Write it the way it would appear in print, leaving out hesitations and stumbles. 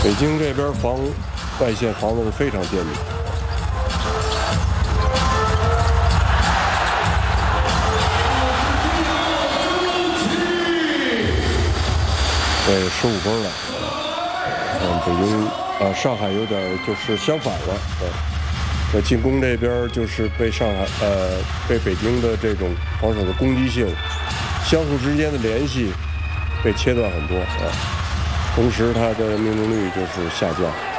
北京这边防外线防的是非常坚密。对，15分了。北京上海有点就是相反了。那进攻这边就是被被北京的这种防守的攻击性，相互之间的联系被切断很多同时它的命中率就是下降。